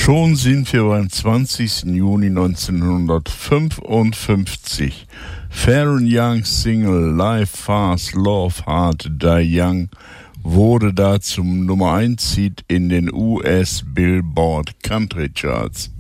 Schon sind wir beim 20. Juni 1955. Pharrell Young's Single Life Fast, Love Hard, Die Young wurde da zum Nummer 1 Hit in den US Billboard Country Charts.